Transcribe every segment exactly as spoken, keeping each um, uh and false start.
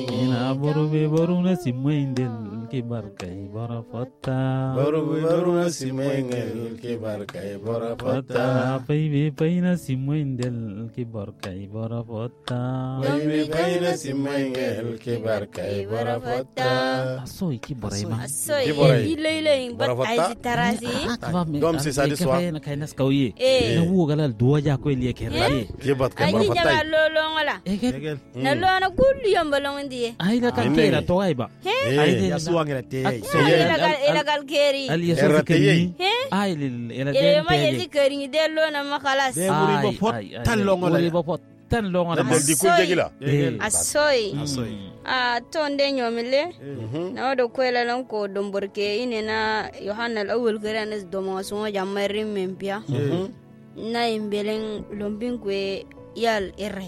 ina borube boruna simwendel ke barkai bora fata borube boruna simwendel ke barkai bora fata paibe paina simwendel ke barkai bora fata paibe paina simwendel ke barkai bora fata asoy ki borai ma asoy ilele bat ai tarasi dom c'est ça de soi na kai nas kauye na wo galal duwa ja ko liye ke raye ke bat kai bora fata ai lolo ngala na lolo kullu yambalong ndiye ai da kan kera to ai ba ai ya suwangira te ai ila gal keri ali ya so keri ai lil ila de ma yesi keri de lo na makalas de muri bo pot tan longo la bo pot tan longo la di ku jegila asoy asoy a tonde nyomile na wado kwela lon ko domborke ine na yohanna al-awwal garanes domo so jamari mempia na imbelen lombin kwe yal erre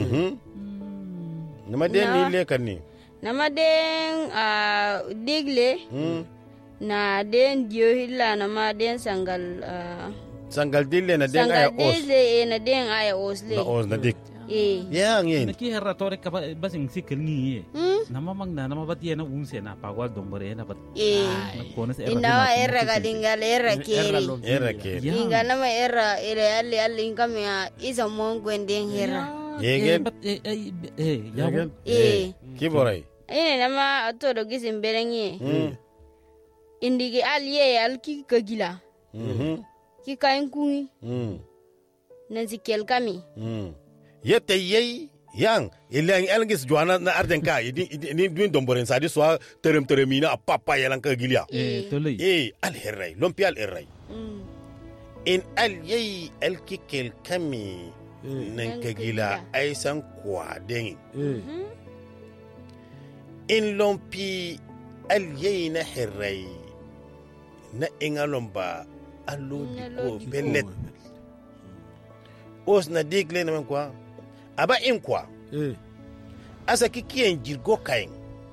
nama den ni le kanni nama den a digle na den dio hilla nama den sangal sangal dille na den aya os sangal dille na den aya os le na os na dik eh ya ngin ki herra tore ka basing sikil ni nama magna nama batiya na unse na pagwal dombore na bat eh ina erra galingal erra keri erra keri inga nama erra ere alli alli ingamya isa mon gwenden herra yegen eh eh ya eh ki boray ene nama to do gisim berengi indigi alye alki kagila ki kain kungi nansi kelkami yete yey yang ilang elngis joana na ardenka idi ni dwin domboren sadi so terem teremina papa yalan kagilia eh tolay eh al herray lompi al herray in al yey el ki kelkami nan kagila ay san kwa den in lompi al yey na herray na ingalomba allo diko bellet os na digle na kwa aba in kwa asa kikiyen jirgo kain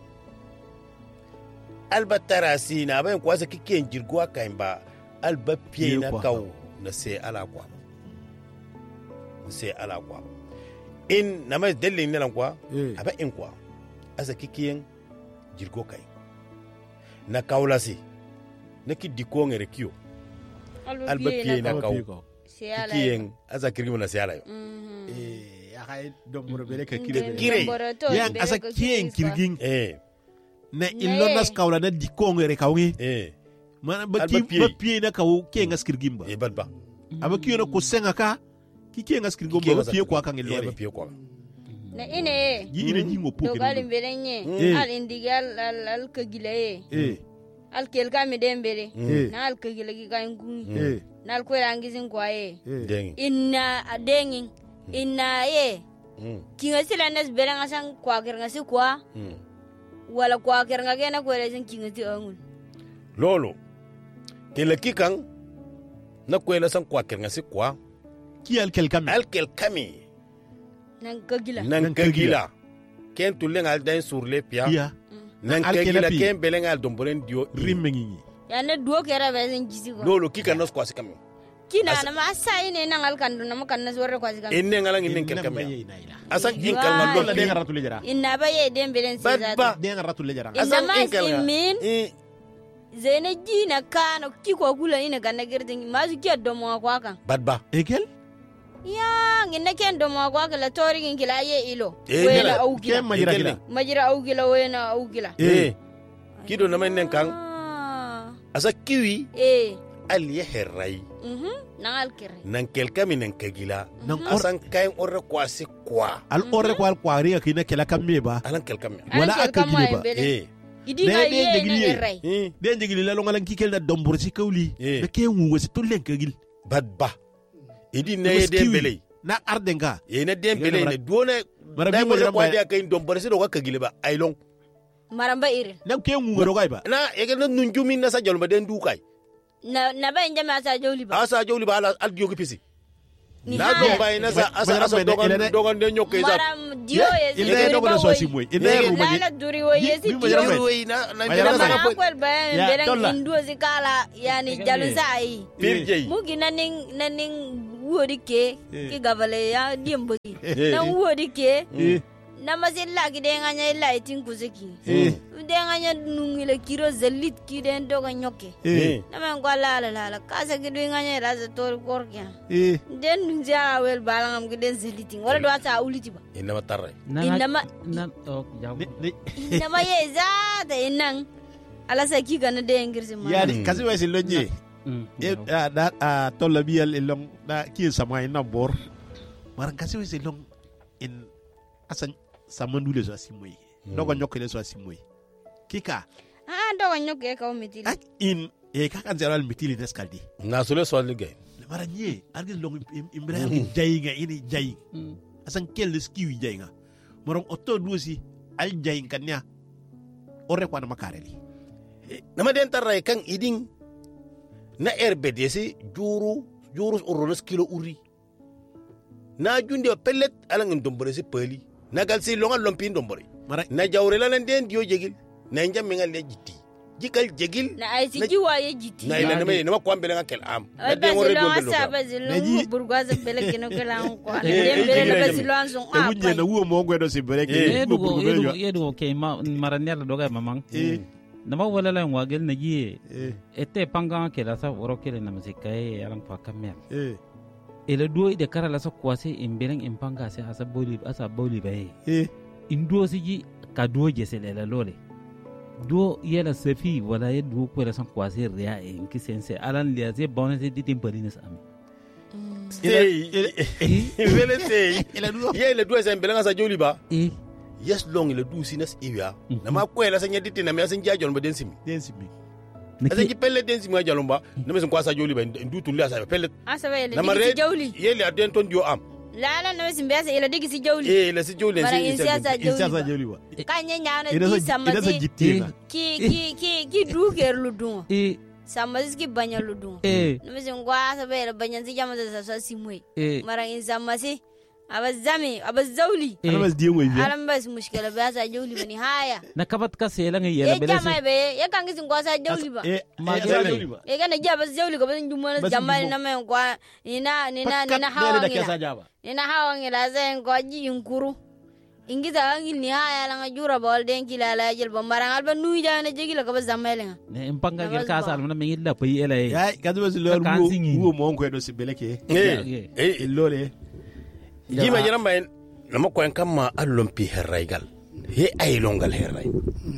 alba tarasi na aba in kwa asa kikiyen jirgo kain ba alba pie na kaw na se ala kwa se ala kwa in na mai dalle ne lan kwa aba in kwa asa kikiyen jirgo kain na kawlasi na ki diko ngere kiyo alba pie na kaw kikiyen asa kirgi na se ala yo eh ya hay domboro bele ka kire kire yang asa kien kirgin eh na illonas kawla na diko ngere kawngi eh mana bati bapie na kaw kien ngas kirgin ba e badba aba kiyo na ko senga ka ki kien ngas kirgin ba pie kwa kan illore e pie kwa na ine yingi ne jingo poke dogal berenye al indigal al al kagile eh al kelka mi dembere na al kagile ki kan kun na al ko yangizin kwaye inna adengin inna ye kinga sila nas beranga sang kwa keranga si kwa wala kwa keranga gena ko rezin kinga ti angul lolo kele kikan na ko la sang kwa keranga si kwa ki al kel kami al kel kami nan kagila nan kagila ken tulen al dan sur le pia ya nan kagila ken belengal domboren dio rimmengi ya ne duo kera bezin jisi ko lolo kikan nos kwa si kami kina na ma sai ne nan alkandu na makan na zorre kwa si kami enne ngalang innen kel kami asan in kalma do la de ngara tule jara inna baye demberen si badba de ngara tule jara asan in kalma zene jina kano kiko gula ina ganna girdin mazu kiya domo kwa kan badba ekel ya nginna ken domo kwa kala tori ngin kila ye ilo wena augila ken majira kila majira augila wena augila eh kido na men kan asa kiwi eh al yeherai mhm nan alkere nan kelkami nan kagila nan asan kain orre kwasi kwa al orre kwa kwa ri akina kela kamme ba alan kelkami wala akagile ba eh idina ye ne rai de njigili la longalan kikel da dombor ci kawli da ke wu wasi tulen kagil badba idi ne ye dembele na ardenga ye ne dembele ne dona marabi mo jara kwa dia kain dombor si do ka kagile ba ailong maramba ire na ke wu ngoro ba na ye na nunjumi na sa jolma den dukai na na ba njama asa jawli ba asa jawli ba ala al diogi pisi na do bay na sa asa asa dogan dogan de nyoke za maram dio ye ile dogan so si moy ile ru ma la duri wo ye si dio we na na na na ko ba beren indu zikala yani jalun sai pirje mugi naning naning wodi ke ki gavale ya dimbo na wodi ke namasilla kidenganya illa itin kuzeki denganya nungile kiro zelit kiden doga nyoke namen kwala la la kasa kidenganya raza tor korkya den nja wel balangam kiden zelitin wala do asa uliti ba inama tarre inama inama yeza da inan ala sa ki gana dengirsi ma yani kasi wesi lonje e da a tolla biyal e long da ki sama ina bor maran kasi wesi long in asan samandule so asimoy dogo nyokele so asimoy kika ah dogo nyoke ka o metili in e ka kan zeral metili deskaldi na sole so ligay mara nye argis long ibrahim jayinga ini jayi asan kel skiwi jayinga moron otto duosi al jayin kanya ore kwa na makareli nama den tarray kan idin na R B D C juru juru oronos kilo uri na jundi pellet alang ndombore si peli na galsi longa lompin ndombore na jawre la den dio jegil na njam ngal le jitti jikal jegil na ay si jiwa ye jitti na ila nama nama ko ambele ngakel am na den wore do belo sa bazilo burgwaza bele kino kala ko den bele na bazilo anzo a bunye na wo mo ngwedo si bele ke ko yedo ke ma maranela doga mamang nama wala la ngwagel na ji ete panga ke la sa woro ke na musika e alang pa kamel eh ele duo de kara la sa kwase imbeleng impanga se asa boli asa boli bae eh indo siji ka duo je se la lole duo yela sefi wala ye duo ko la sa kwase ria e nki sense alan lia se bonne se ditim polines am stay ele stay ele duo ye le duo se imbeleng asa joli ba eh yes long le du sinas iwia na ma ko la sa nyaditi na me asan jajon ba densimi densimi asan ki pelle densimi ga jalomba na me sun kwasa joli ba ndu tu la sa pelle asa ba le digi joli yele aden ton dio am la la na me simbe asa ele digi si joli eh le si joli si sa joli wa kanya nyana di samadi ki ki ki ki du ker ludun eh samadi ki banya ludun eh na me sun kwasa ba le banya si jama sa sa simwe mara in samasi abazami abazawli alabas diyo yi alambas mushkila ba sa jawli bani haya na kabat ka se lan yela bele se jama be ya kan gisin kwasa jawli ba e ma jawli ba e kana jaba jawli ko ban jumma jamal na men kwa ina nina nina hawa nina hawa ngila zen ko ji inkuru ingiza angil ni haya la jura bol den kila la jel ba marang alba nuy jana jegila ko ba zamelnga ne impanga gel ka sal na men illa pay ela e ya kadu was lo wo mo ko do si beleke e e lole jima jiran bayan na makoyan kan ma allon pi herraigal he ay longal herrai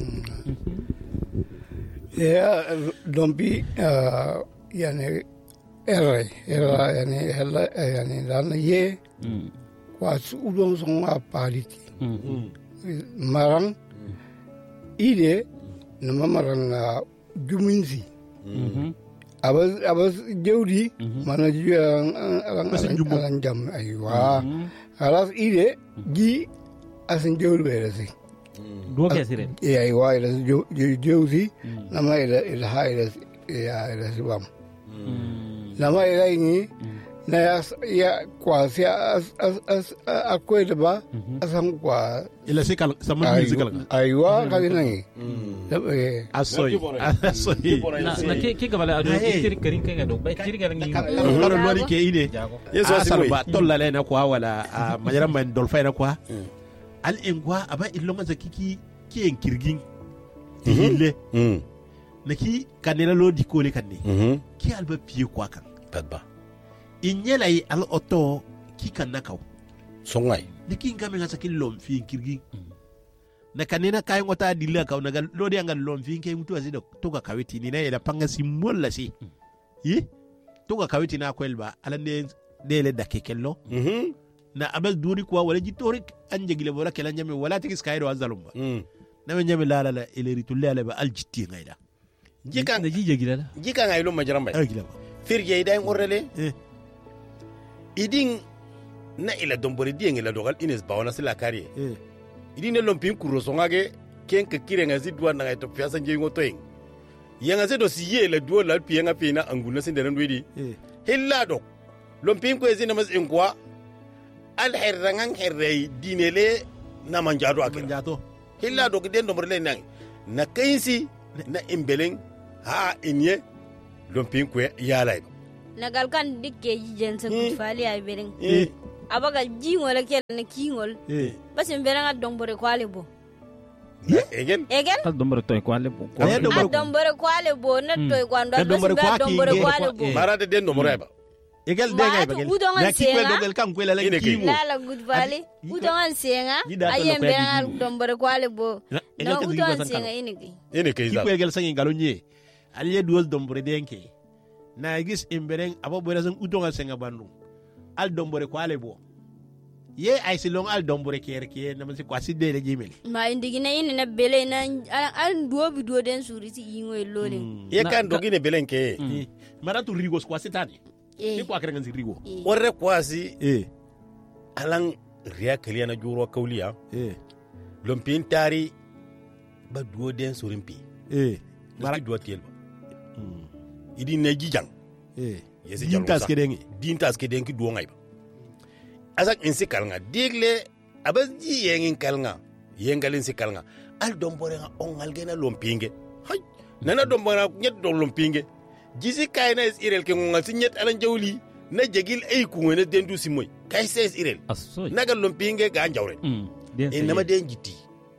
ya dombi yani herrai herra yani hella yani dan ye was udon son a paliti marang ide na marang juminzi abas abas jawdi mana juga alang jam aywa alas ide gi asin jawdi berasi dua kesire ya aywa ila jawdi nama ila ila haila ya ila sibam nama ila ini na ya ya kwasi as as as akwede ba asam kwa ila sikal sama ni sikal aywa kalinangi asoy asoy na ke ke gabala ado kiri karin kan ado bai kiri garan ngi karo lori ke ide yeso asal ba tolla le na kwa wala majara man dolfay na kwa al engwa aba ilonga zakiki ki en kirgin hille na ki kanela lo di ko le kanne ki alba piye kwa kan padba inyela yi al oto ki kan nakaw songay ne ki ngame ngasa ki lom fi kirgi na kanena kay ngota dilla kaw nagal lodi angal lom fi kay mutu asido to ga kawiti ni na ila panga simbol la si yi to ga kawiti na ko elba ala ne dele dakke kello na abal duri kwa wala jitorik anjegile wala kala nyame wala tikis kaydo azalumba na me nyame la la ile ritulle ala ba aljitti ngayda jikan na jijegile la jikan ay lo majramba firje idan orrele idin na ila dombori di ngila dogal ines bawana sila kariye eh idin lom pin kuro songage ken ka kire ngazi duwa na to fiasa nje ngoto ing yanga se do siye la duwa la pi nga pina anguna sinde ran wedi eh hilla do lom pin ko ezina mas ingwa al herrangan herrei dinele na manjado akanjato hilla do den dombori le nang na kainsi na imbeleng ha inye lom pin ko yala nagal kan dikke jijen sa fali ay bering abaga jingol ke na kingol eh basim beranga dombore kwale bo Egen? Egen? Al dombore toy kwale bo. Eh, A dombore kwale bo na toy kwando Eh, dombore basim kwa dombore kinge. kwale bo. Eh. Marade den dombore ba. egel Ma de ngay atu bagel udongan na ki kwe senga. dogel kan kwe la la Ine ki. kimo Lala good valley. Adi- Udongan senga. Yi da to Ayem lo kwa beranga di- dombore kwale bo. Na- egel Na ka di udongan gwa san senga kalo. inigi. Ine ke ki izal. kwe gel sangi galonye aliye duos dombore denke na gis imbereng abo bora sang udonga senga bandu al dombore kwale bo ye ay silong al dombore ker ke na man si kwasi de de jimeli Ma indigi na ine na bele na an duo bi duo den suri si ingo ilole. Ye Na- kan dogine belenke. mara tu rigos kwasi tani Eh. ni kwa kere ngan si rigo Eh. Orre kwasi eh alang riya kaliya na juro kauliya. eh Lompin tari ba duo den surimpi. eh Mara duo tiel ba. Idi ne jijang. eh Yesi Dintas jalonsa. kedengi. Dintas kedengi duo ngai ba. Asak insi kalnga digle abas ji yengin kalnga. Yengalin si kalnga. Al dombore nga ongal gena lompinge. Hay. Nana dombora nyet do lompinge. Jisi kayna is irel ke ngal si nyet alan jawli. Na jegil ay ku ngene dendu si moy. Kay ses irel. Asoy. Nagal lompinge ga njawre. Mm. Den E sai. nama den jiti.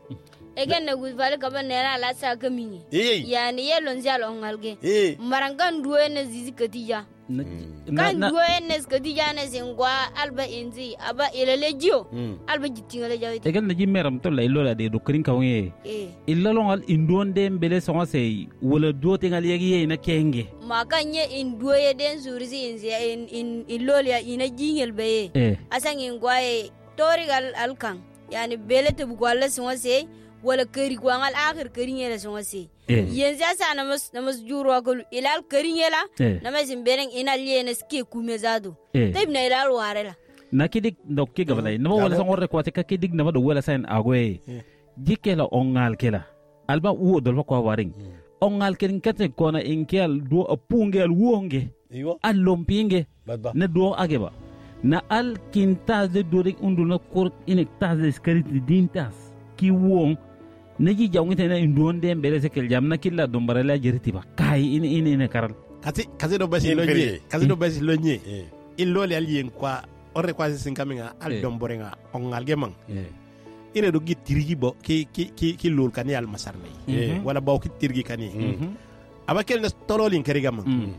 Egen na good valley kaba nera la sa kamini. Eh. Yani ye lonzi al ongalge. Eh. Marangan duo na zizi katija. Na- na- Kan na- duo na katija na singwa alba inzi aba ilele jio. Mm. Alba jitinga le jawiti. egel na jimeram to la ilola de do krin kawye Eh. illalon al indon de mbele songa sei wala do tengal yegi ye na kenge Makanye in duo ye den suri si inzi in in ilole ya ina jingel be. eh Asang ingwa e tori gal alkan. Yani bele te bugwala songa se wala kari gwangal akhir kari ngela songa se. eh Yenzi asa namas namas juro akulu ilal kari ngela. eh Namas imbereng inal ye na ske kumezado. eh Taib na ilal warela. na kidik do ke gabala na wala sang orre kwate ka kidik na do wala sain agwe jikela ongal kela alba uo do ko waring ongal ken kate kona inkel do apungel wonge Iwo. al lompinge Badba. na do ageba na al kintas de do rek undu na kor inek tas de skarit dintas ki won na ji jawngite na indon de mbele se kel jam na killa do barala jeriti ba kai in in in karal kasi kasi do basi In lonye feri. kasi do basi lonye Eh. illole al yen kwa orre kwasi sinkaminga al Eh. dombore nga ongal gemang eh ine do git tirigi bo ki ki ki ki lol kani al masarne Mhm. wala baw ki tirgi kani mhm aba kel na tololin keri gamang mhm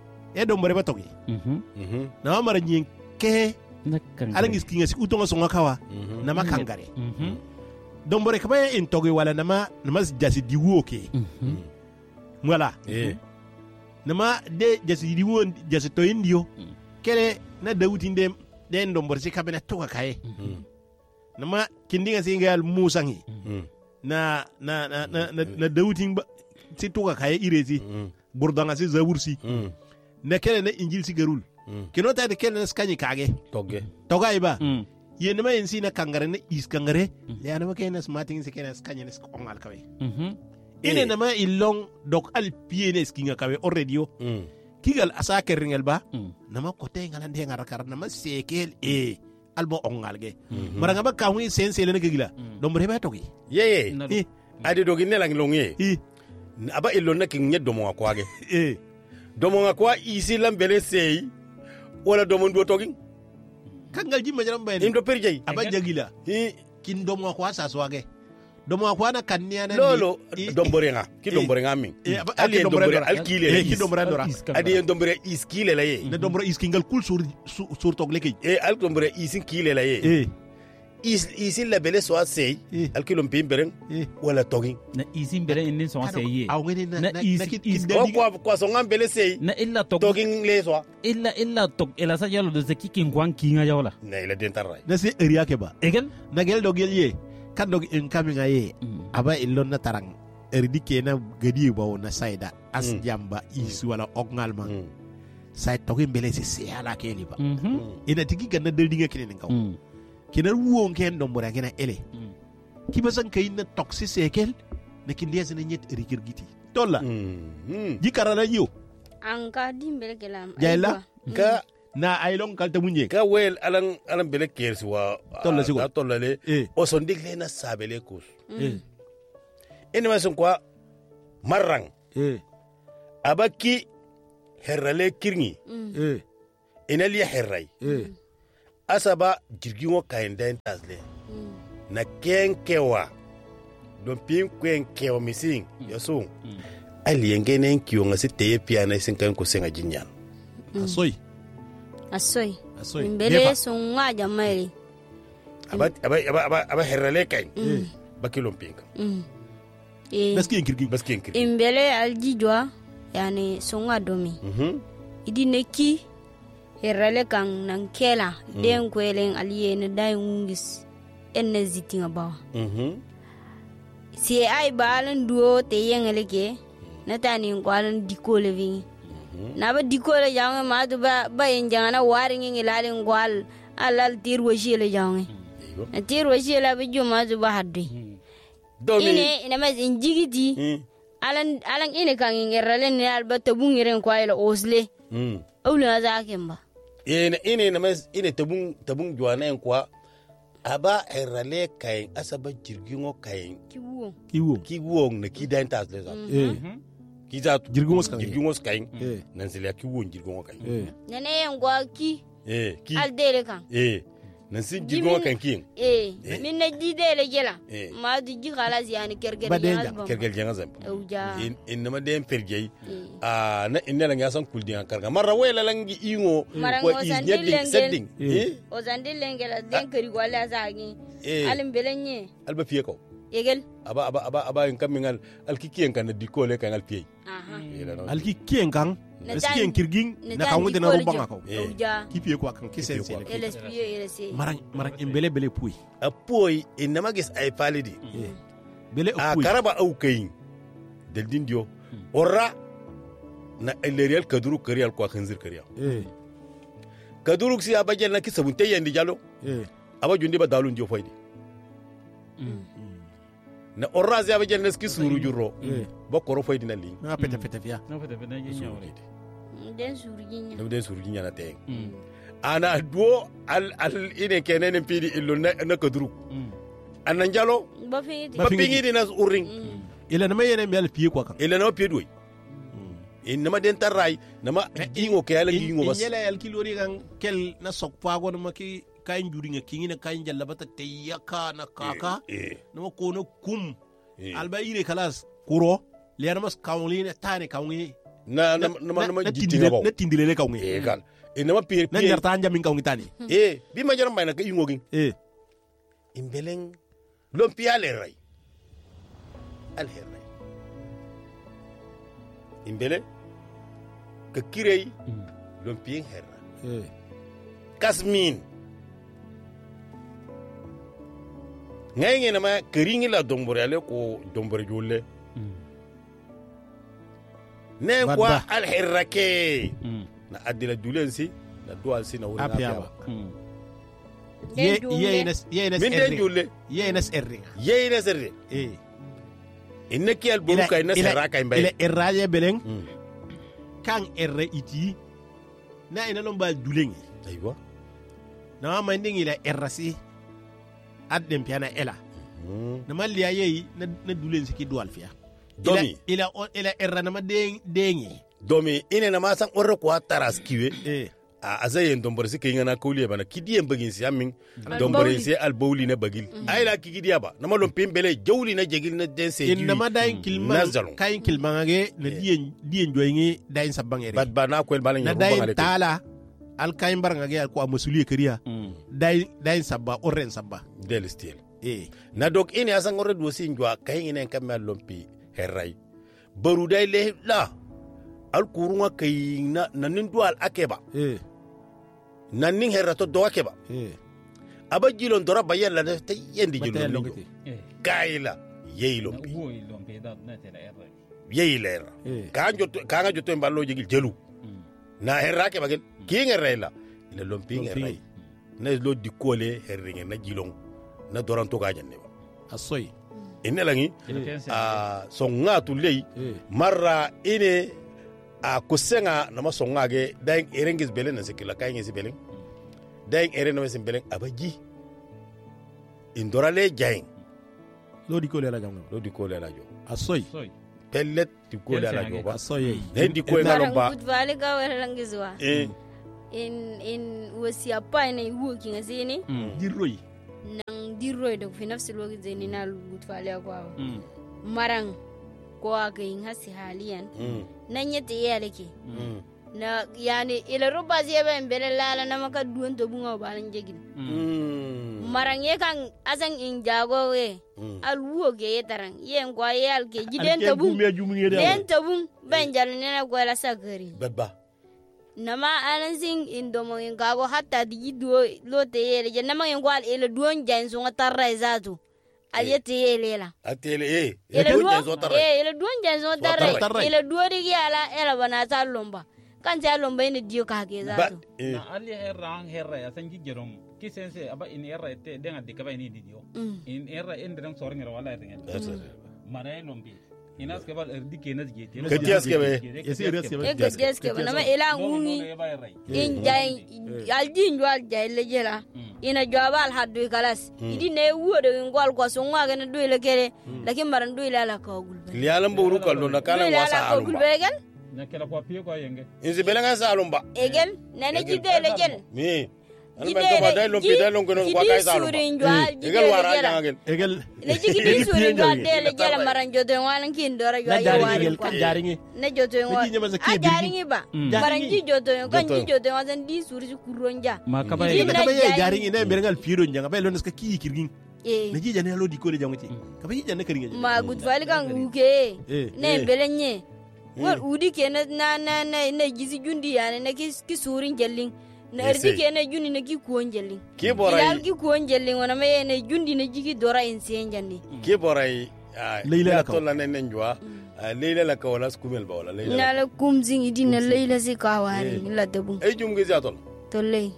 e dombore ba togi mhm Mhm. na mara nyin ke na kan ala ngis kinga si utonga songa kawa Mhm. na makangare mhm dombore kaba in togi wala nama nama jasi diwo ke mhm wala Eh. nama de jasi diwo jasi to indio Mm. kele na dawutin de den dombore si kabena toga kaye Mm. nama kindinga singa al musangi Mm. na na na na na, na dawutin ba si toga kaye irezi Mm. burdanga si zabursi Mm. na kele na injil si garul Mm. kino ta de kele na skani kage Toge. toga iba mhm ye nama yin si na kangare na is kangare ya nama kele na smarting si kele na skani na ongal kawe mhm ine Eh. nama ilong dok al pie ne skinga kawe already yo Mm. kigal asa keringel ba mhm nama kote ngalan de ngarakar nama sekel e albo ongal ge maranga ba kawi sen sele na gigila dombre ba togi Yeye. na e Adi dogi ne lang longe. e Aba ilo na king nyet domo akwage. e Domo akwa isi lambele sei. Wala domo ndo togi. kangal jimma jaram bayni Indo perjay. aba jagila Eh. kin domo kwa sa swage domo kwa na kanniya na Lolo ni- dombore nga. Ki Eh. dombore nga min. Eh, aba- Ali aki dombore dombore dora. al kile. Eh, ki dombore dora. Adi en dombore is kile la ye. na dombro iskingal kul sur su- sur tog leke Eh al dombore isin kile la ye. e Is isin la bele so sei. Eh. Al kilom pimberen. e Wala togi. na isin bere inin so ase ye aw ngene na Na na is- na kit is- kit Kwa daldi kwa kwa so ngam bele sei. na illa tok Togi le so. illa illa tok ela sa yalo de kikin kwan kinga jawla Na ila dentar. na se area ke ba egel na gel dog yel ye kan dog in kaminga ye Mm. aba illon na tarang erdi ke na gadi ba na saida as Mm. jamba isu wala ognal ma Mm. sai togi mbele se se ala ke liba mhm ina tigi ganna daldi nga kene ngaw Mm. kina wuon ken dombora gena ele Mm. kibasan kay na toksi sekel na kindiya sina nyet erikir giti tolla Mm. jikara na yo An ka dimbele kelam. Jaila? Ka na aylong kalta munye ka wel alang alang bele kersi wa Tolla sigo. ka tolla le eh o son digle na sabele kus eh ene ma son kwa marrang eh abaki herrale kirngi eh ina li herray eh asaba jirgin wa kayan da tasle na kenkewa don pin kenkewa misin yaso ali yenge nen kiyo ngasi teye piana sin kan ko senga jinyan asoy asoy asoy mbele sunga jamari aba aba aba aba herale kay bakilom pinka eh baskin kirgi baskin kirgi mbele aljijwa yani sunga domi mhm idi neki herale kan nan kela den kwelen aliye ne dai ngis enne zitinga ba mhm si ai balan duo te yengeleke natani ngwalan dikole vingi na ba dikole jange ma to ba ba enjana waringi ngilale ngwal alal tirwo shile jange na tirwo shile ba juma to ba hadde ine ina ma injigiti alan alan ine kan ngerale ne alba tabun ngeren kwaila osle mm awla zakemba ine ine na ma ine tabun tabun juana en kwa aba herale kay asaba jirgingo kay kiwo kiwo kiwo na kidan tas le za eh kiza jirgingo skay jirgingo skay eh nan sele kiwo jirgingo kay eh nene yengwa ki eh ki al dele kan eh nan sin jirgingo kan kin eh min na di dele jela ma du ji khalas yani kerger album kerger janga zam uja in in ma dem perjey ah na inna la ngasan kuldian karga marra wela langi ingo ko is nyading setting eh o zandil lengela den kari wala zagi alim belenye alba fiye ko yegel aba aba aba aba en kamingal alkikien kan dikole kan alpiye aha alkikien kan alkikien kirgin na kan wudena rubanga ko uja kipiye ko kan kisen sele lsp lsp marang marang embele bele puy apoy inama gis ay palidi bele a puy karaba au kayin del dindio orra na elerial kaduru karial ko khanzir kariya eh kaduru si abajel na kisabunte yandi jalo eh aba jundi ba dalun jo faydi na orra si abajel na ski suru juro ba koro faydi na li na pete pete fiya na fete fete yin yawre den surginya na den suru jinya na te ana duo al al ine kenene pidi illo na na kaduru anan jalo ba fingiti ba pingidi na urring ila na mayene mbel piye ko kan ila na piye doy in nama den taray nama ingo ke ala ingo bas yela yal kilori kan kel na sokpa go na ki kain juri nga kingi na kain jalla bata tayaka na kaka nama ko na kum alba ire kalas kuro le na mas kawli na tane kawni na na na na jittinga ba na tindile le kawni e kan e nama piye na jarta anja min kawni tani e bi ma jaram bayna ka ingo gin e imbeleng lom piale ray al herray imbele ka kirey lom piyen herra eh kasmin ngay ngena ma keringi la dombore ale ko dombore jolle ne kwa al herra ke na adila dulensi na dual si na wona apiaba ye ye ines ye ines min den jolle ye ines erringa ye ine serre eh inne ki al buru kay na serra kay mbay ile erraje beleng kan erre iti na ina lomba dulengi aywa na ma ndingi la errasi adem piana ela na malliya yeyi na na dulen siki dual fiya domi ila ila erra na ma dengi domi ine na ma san orre ko taras kiwe eh a azayen dombore si kay ngana kawliye bana kidiyen bagin si amin dombore si al bawli na bagil ay la kigidiya ba na malom pembele jawli na jegil na dense in na ma dayin kilman kayin kilman age na diyen diyen joyingi dayin sabangere bad ba na ko el bana na dayin tala al kayin baranga ge ko amasuliye kariya dayin dayin sabba orren sabba del stil eh na dok ine asan orre do si njwa kay ngene kam mal lompi herray baru day le la al kurunga kay na nanin dual akeba eh nanin herrato do akeba eh aba jilon dora bayalla na tay yendi jilon eh kayla yeylo na wo ilon pe da na tela erre yeyler ka joto ka joto mballo jigil jelu na herra ke bagel ki ngerela le lompi ngeray na lo dikole herringe na jilon na doran to ga janne asoy ine langi a songa tu lei marra ine a kusenga na masonga ge daing erengis belen na sikila kaingi si belen daing eren na sin belen abaji indorale jaing lo di ko le la jam lo di ko le la jo asoy pellet di ko le la jo ba asoy ne di ko ngalo ba vale ga wala langizwa eh in in wasi apa ina huo kinga zini diroi nang diroi da fi nafsi logi zini na gut fale kwa marang ko aga yin hasi haliyan nan yete yalake na yani ila roba zai ba mbele lala na maka duwan to bunga balan jegin marang ye kan asan in jago we alwo ge tarang ye ngwa ye alke giden to bun den to bun banjal ne na gwala sagari babba nama anansin indomo in gago hatta di do lote yele je nama in gwal ila duwan janso ngatarra zatu ayete yele la atele eh ila duwan eh ila duwan janso tarra ila duwari yala ela bana ta lomba kan ja lomba ina dio ka ke zatu na ali herang herra ya sanji jerom kisense aba in herra te denga dikaba ini dio in herra endram sorngira wala tengen mara lombi inas ke bal erdi kenas gete ketias ke be yesi yesi e ketias ke na ma ila ngungi in jay aldi njwal jay le jela ina jwabal haddu kalas idi ne wudo ngol ko so ngaga na duile kere lakin maran duile la ko gulbe lialam boru kallo na kala wasa alum na kala ko piyo ko yenge inzi belenga sa alum ba egel nana jide le jel mi ana men ko dai lom pida lom ko ko kay sa alum egel wara jangel egel le jigi di suri njwal de le jela maran jodo walan kin dora yo ayo wari kan jaringi ne jodo ngwa a jaringi ba maran ji jodo kan ji jodo wasan di suri kuronja ma ka ba ye ka ba ye jaringi ne merengal piro njanga ba lo ska ki kirgin ne ji jane lo di ko de janguti ka ba ji jane kirgin ma gud fali kan uke ne belenye wal udi ke na na na na gizi jundi yani na ki ki surin jellin na erdi ke na jundi na ki kuon jellin ki borai ki kuon jellin wana me na jundi na jigi dora insen jandi ki borai leila to la nen njwa leila la ka wala skumel ba wala leila na la kumzing idi na leila si ka wari la debu ay jum gi zatol to lay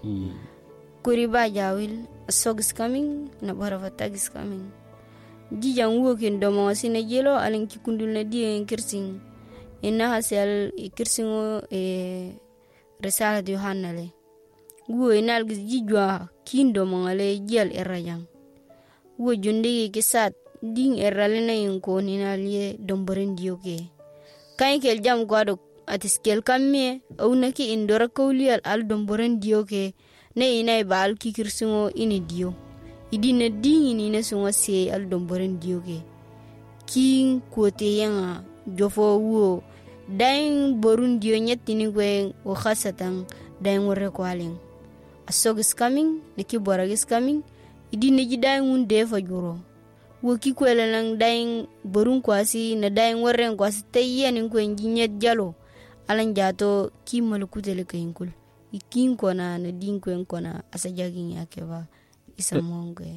kuri ba jawil sog is coming na bara fata is coming jijan wokin do mo sine jelo alen ki kundul na di en kirsing inna hasel kirsingo e risala de Yohannale wo inal gijwa kindo mangale jel erayang wo jundi kisat ding erale na yinko ninaliye domboren dioke kain kel jam gwado atiskel kamme au naki indora kawlial al domboren dioke ne inay bal ki kirsingo ini dio idina ding ini ne sunga se al domboren dioke king kote yanga jofo wo dain borun dio nyetini gwen o khasatan dain wore kwalin asog is coming neki borag is coming idi neji dain un de fa juro wo ki kwela lang dain borun kwasi na dain wore kwasi tayyen ko nyet jalo alan jato ki malukutele kayinkul ikin kona na din kwen kona asajagin yake ba isa mongo